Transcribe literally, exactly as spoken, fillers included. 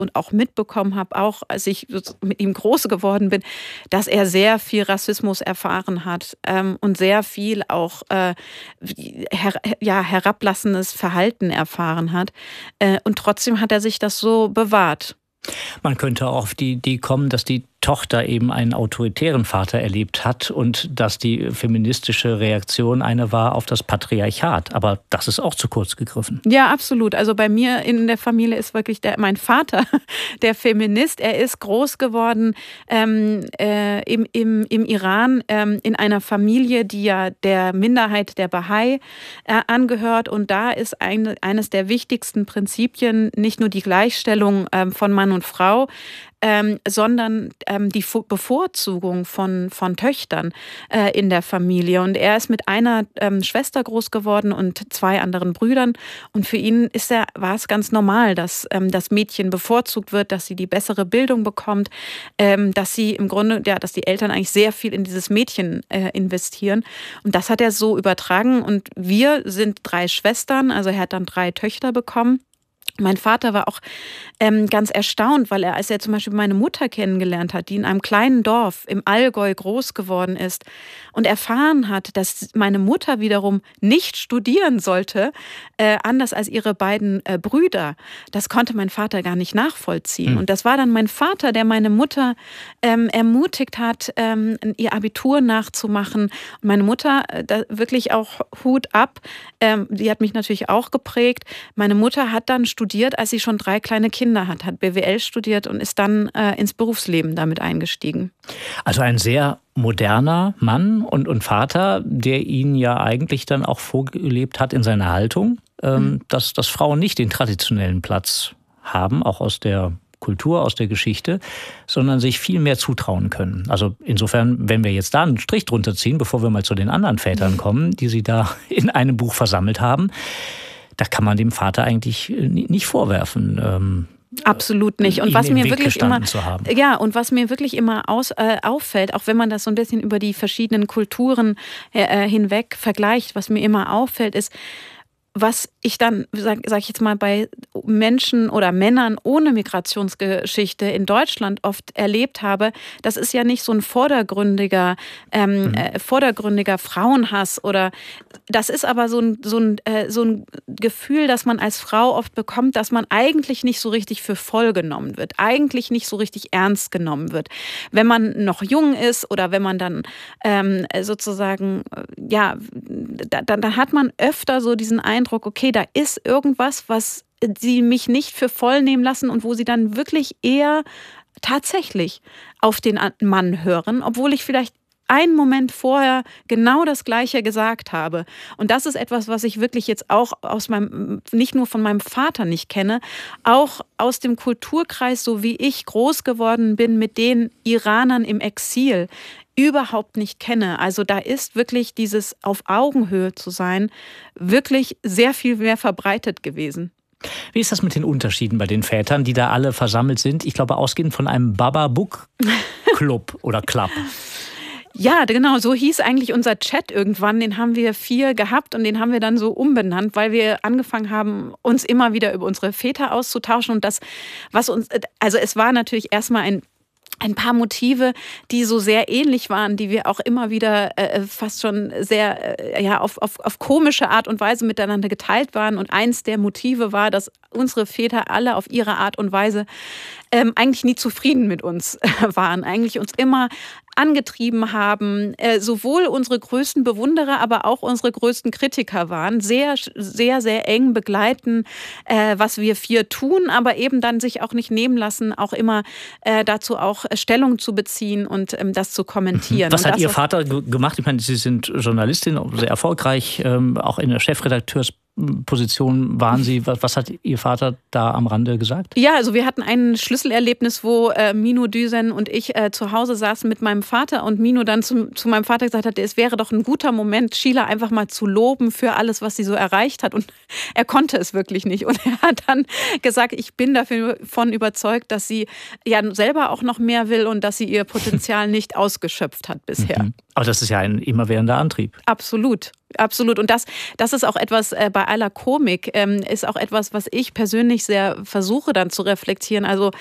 und auch mitbekommen habe, auch als ich mit ihm groß geworden bin, dass er sehr viel Rassismus erfahren hat ähm, und sehr viel auch äh, her, ja, herablassendes Verhalten erfahren hat. Äh, und trotzdem hat er sich das so bewahrt. Man könnte auch auf die Idee kommen, dass die Tochter eben einen autoritären Vater erlebt hat und dass die feministische Reaktion eine war auf das Patriarchat. Aber das ist auch zu kurz gegriffen. Ja, absolut. Also bei mir in der Familie ist wirklich der, mein Vater der Feminist. Er ist groß geworden ähm, äh, im, im, im Iran ähm, in einer Familie, die ja der Minderheit der Bahai äh, angehört. Und da ist ein, eines der wichtigsten Prinzipien nicht nur die Gleichstellung ähm, von Mann und Frau, Ähm, sondern ähm, die Bevorzugung von, von Töchtern äh, in der Familie. Und er ist mit einer ähm, Schwester groß geworden und zwei anderen Brüdern. Und für ihn ist er, war es ganz normal, dass ähm, das Mädchen bevorzugt wird, dass sie die bessere Bildung bekommt, ähm, dass sie im Grunde, ja, dass die Eltern eigentlich sehr viel in dieses Mädchen äh, investieren. Und das hat er so übertragen. Und wir sind drei Schwestern, also er hat dann drei Töchter bekommen. Mein Vater war auch ähm, ganz erstaunt, weil er, als er zum Beispiel meine Mutter kennengelernt hat, die in einem kleinen Dorf im Allgäu groß geworden ist und erfahren hat, dass meine Mutter wiederum nicht studieren sollte, äh, anders als ihre beiden äh, Brüder. Das konnte mein Vater gar nicht nachvollziehen. Mhm. Und das war dann mein Vater, der meine Mutter ähm, ermutigt hat, ähm, ihr Abitur nachzumachen. Und meine Mutter, äh, da wirklich auch Hut ab, ähm, die hat mich natürlich auch geprägt. Meine Mutter hat dann studiert, als sie schon drei kleine Kinder hat, hat B W L studiert und ist dann äh, ins Berufsleben damit eingestiegen. Also ein sehr moderner Mann und, und Vater, der ihn ja eigentlich dann auch vorgelebt hat in seiner Haltung, ähm, mhm. dass, dass Frauen nicht den traditionellen Platz haben, auch aus der Kultur, aus der Geschichte, sondern sich viel mehr zutrauen können. Also insofern, wenn wir jetzt da einen Strich drunter ziehen, bevor wir mal zu den anderen Vätern kommen, die Sie da in einem Buch versammelt haben, da kann man dem Vater eigentlich nicht vorwerfen. Ähm, Absolut nicht. Und was mir wirklich immer, ja, und was mir wirklich immer aus, äh, auffällt, auch wenn man das so ein bisschen über die verschiedenen Kulturen äh, hinweg vergleicht, was mir immer auffällt, ist, was ich dann, sag, sag ich jetzt mal, bei Menschen oder Männern ohne Migrationsgeschichte in Deutschland oft erlebt habe, das ist ja nicht so ein vordergründiger, ähm, mhm. äh, vordergründiger Frauenhass oder das ist aber so ein, so, ein, äh, so ein Gefühl, das man als Frau oft bekommt, dass man eigentlich nicht so richtig für voll genommen wird, eigentlich nicht so richtig ernst genommen wird. Wenn man noch jung ist oder wenn man dann ähm, sozusagen, ja, dann, dann hat man öfter so diesen Eindruck, okay, da ist irgendwas, was sie mich nicht für voll nehmen lassen und wo sie dann wirklich eher tatsächlich auf den Mann hören, obwohl ich vielleicht einen Moment vorher genau das Gleiche gesagt habe. Und das ist etwas, was ich wirklich jetzt auch aus meinem, nicht nur von meinem Vater nicht kenne, auch aus dem Kulturkreis, so wie ich groß geworden bin mit den Iranern im Exil, überhaupt nicht kenne. Also da ist wirklich dieses auf Augenhöhe zu sein, wirklich sehr viel mehr verbreitet gewesen. Wie ist das mit den Unterschieden bei den Vätern, die da alle versammelt sind? Ich glaube, ausgehend von einem Baba-Book-Club oder Club. Ja, genau, so hieß eigentlich unser Chat irgendwann. Den haben wir vier gehabt und den haben wir dann so umbenannt, weil wir angefangen haben, uns immer wieder über unsere Väter auszutauschen. Und das, was uns, also es war natürlich erstmal ein Ein paar Motive, die so sehr ähnlich waren, die wir auch immer wieder äh, fast schon sehr äh, ja, auf, auf, auf komische Art und Weise miteinander geteilt waren. Und eins der Motive war, dass unsere Väter alle auf ihre Art und Weise ähm, eigentlich nie zufrieden mit uns äh, waren. Eigentlich uns immer angetrieben haben, äh, sowohl unsere größten Bewunderer, aber auch unsere größten Kritiker waren. Sehr, sehr, sehr eng begleiten, äh, was wir vier tun, aber eben dann sich auch nicht nehmen lassen, auch immer äh, dazu auch Stellung zu beziehen und ähm, das zu kommentieren. Was und hat das, Ihr Vater gemacht? Ich meine, Sie sind Journalistin, sehr erfolgreich, ähm, auch in der Chefredakteursposition waren Sie. Was, was hat Ihr Vater da am Rande gesagt? Ja, also wir hatten ein Schlüsselerlebnis, wo äh, Mino Düsen und ich äh, zu Hause saßen mit meinem Vater und Mino dann zu, zu meinem Vater gesagt hat, es wäre doch ein guter Moment, Sheila einfach mal zu loben für alles, was sie so erreicht hat. Und er konnte es wirklich nicht. Und er hat dann gesagt, ich bin davon überzeugt, dass sie ja selber auch noch mehr will und dass sie ihr Potenzial nicht ausgeschöpft hat bisher. Mhm. Aber das ist ja ein immerwährender Antrieb. Absolut. Absolut. Und das, das ist auch etwas äh, bei aller Komik, ähm, ist auch etwas, was ich persönlich sehr versuche dann zu reflektieren. Also